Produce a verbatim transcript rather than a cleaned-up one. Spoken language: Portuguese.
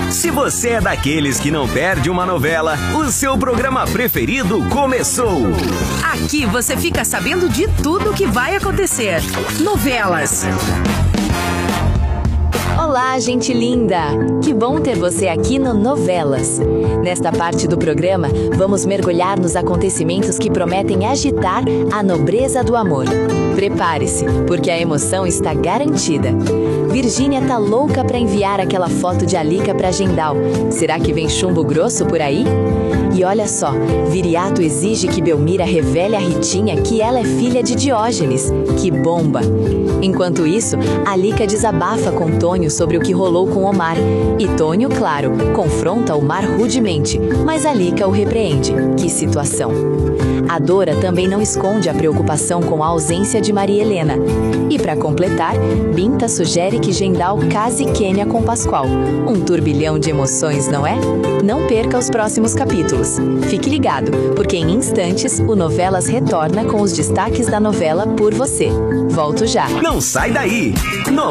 Se você é daqueles que não perde uma novela, o seu programa preferido começou. Aqui você fica sabendo de tudo que vai acontecer. Novelas. Olá, gente linda! Que bom ter você aqui no Novelas. Nesta parte do programa, vamos mergulhar nos acontecimentos que prometem agitar a nobreza do amor. Prepare-se, porque a emoção está garantida. Virgínia tá louca pra enviar aquela foto de Alica pra Gendal. Será que vem chumbo grosso por aí? E olha só, Viriato exige que Belmira revele a Ritinha que ela é filha de Diógenes. Que bomba! Enquanto isso, Alica desabafa com Tônio sobre o que rolou com Omar. E Tônio, claro, confronta Omar rudemente, mas Alica o repreende. Que situação! A Dora também não esconde a preocupação com a ausência de Maria Helena. E para completar, Binta sugere que Gendal case Quênia com Pascoal. Um turbilhão de emoções, não é? Não perca os próximos capítulos. Fique ligado, porque em instantes o Novelas retorna com os destaques da novela por você. Volto já. Não sai daí!